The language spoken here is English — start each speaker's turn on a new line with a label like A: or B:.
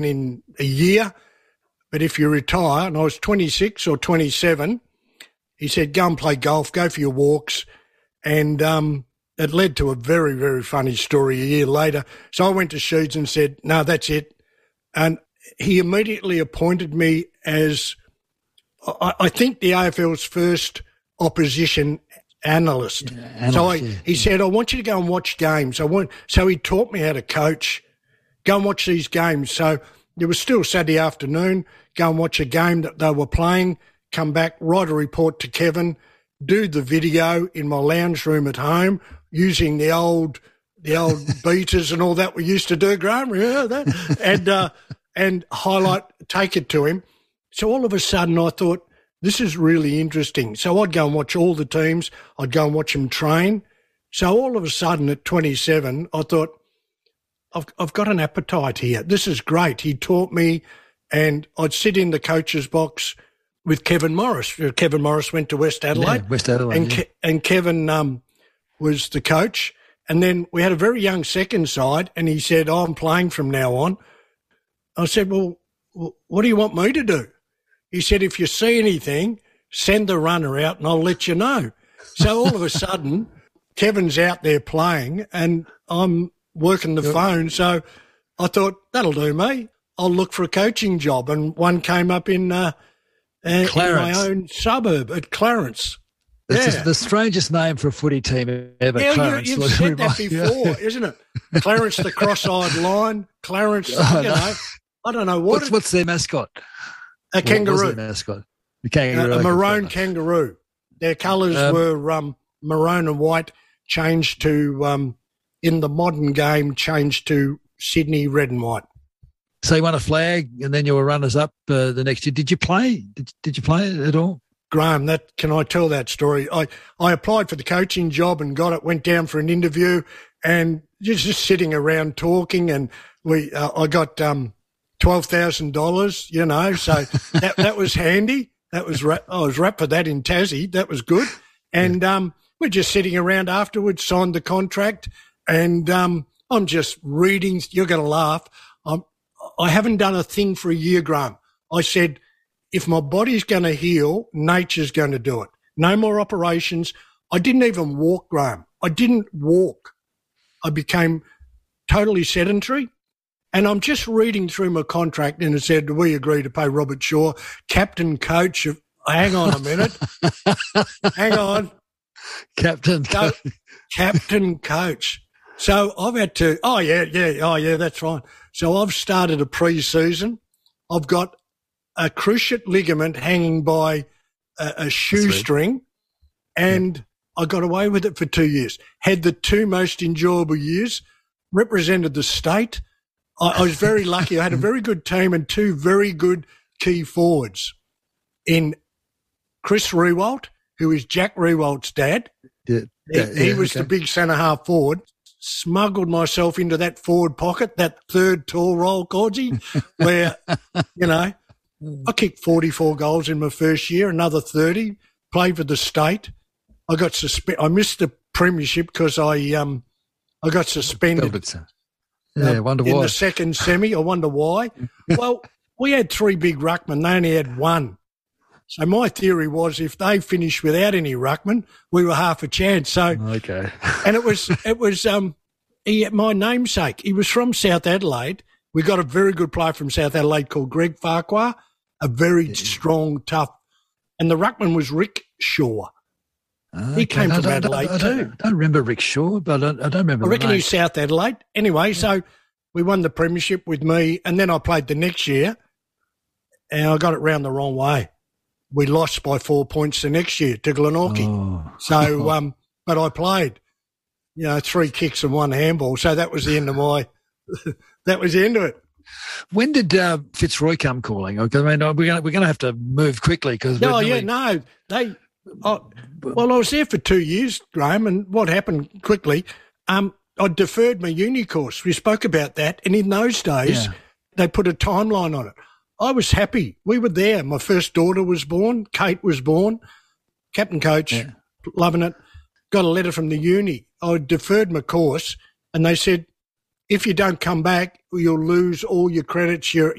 A: in a year, but if you retire, and I was 26 or 27, he said, go and play golf, go for your walks. And it led to a very, very funny story a year later. So I went to Sheeds and said, no, that's it. And he immediately appointed me as, I think, the AFL's first opposition analyst. He said, I want you to go and watch games. So he taught me how to coach, go and watch these games. So it was still Saturday afternoon, go and watch a game that they were playing, come back, write a report to Kevin, do the video in my lounge room at home using the old beaters and all that we used to do, Graham, remember that? And highlight, take it to him. So all of a sudden I thought, this is really interesting. So I'd go and watch all the teams. I'd go and watch them train. So all of a sudden at 27, I thought, I've got an appetite here. This is great. He taught me, and I'd sit in the coach's box with Kevin Morris. Kevin Morris went to West Adelaide.
B: Yeah, West Adelaide,
A: and Kevin was the coach. And then we had a very young second side, and he said, I'm playing from now on. I said, well, what do you want me to do? He said, if you see anything, send the runner out and I'll let you know. So all of a sudden, Kevin's out there playing and I'm working the phone. So I thought, that'll do me. I'll look for a coaching job. And one came up in my own suburb at Clarence.
B: It's the strangest name for a footy team ever.
A: Yeah,
B: Clarence.
A: You've said that before, isn't it? Clarence, the cross-eyed lion. Clarence, I don't know what.
B: What's their mascot?
A: A kangaroo.
B: What was their mascot? The kangaroo.
A: A maroon kangaroo. Their colours were maroon and white, changed to, in the modern game, changed to Sydney red and white.
B: So you won a flag and then you were runners-up the next year. Did you play? Did you play at all?
A: Graham, can I tell that story? I applied for the coaching job and got it, went down for an interview and just sitting around talking, and I got $12,000, so that was handy. I was wrapped for that in Tassie. That was good. And we're just sitting around afterwards, signed the contract, and I'm just reading. You're going to laugh. I haven't done a thing for a year, Graham. I said, if my body's going to heal, nature's going to do it. No more operations. I didn't even walk, Graham. I didn't walk. I became totally sedentary. And I'm just reading through my contract and it said, we agree to pay Robert Shaw, captain coach of, hang on a minute. Hang on.
B: Captain
A: coach. So I've had to, oh yeah, that's right. So I've started a pre-season. I've got a cruciate ligament hanging by a shoestring, and I got away with it for 2 years. Had the two most enjoyable years, represented the state. I was very lucky. I had a very good team and two very good key forwards in Chris Riewoldt, who is Jack Riewolt's dad. He was the big centre-half forward. Smuggled myself into that forward pocket, that third tall roll, Cordsy, where, I kicked 44 goals in my first year, another 30, played for the state. I got I missed the premiership because I got suspended.
B: Yeah, I wonder why.
A: In the second semi, I wonder why. Well, we had three big ruckmen. They only had one. So my theory was if they finished without any ruckman, we were half a chance. So
B: okay.
A: And it was my namesake. He was from South Adelaide. We got a very good player from South Adelaide called Greg Farquhar, a very strong, tough. And the ruckman was Rick Shaw. He came from Adelaide too.
B: I don't remember Rick Shaw, but I don't remember.
A: I reckon he's South Adelaide. Anyway, so we won the premiership with me, and then I played the next year, and I got it round the wrong way. We lost by 4 points the next year to Glenorchy. Oh. So, but I played, 3 kicks and 1 handball. So that was the end of that was the end of it.
B: When did Fitzroy come calling? I mean, we're going to have to move quickly because.
A: Well, I was there for 2 years, Graham, and what happened quickly, I deferred my uni course. We spoke about that, and in those days, they put a timeline on it. I was happy. We were there. My first daughter was born. Kate was born. Captain coach, loving it. Got a letter from the uni. I deferred my course, and they said, if you don't come back, you'll lose all your credits,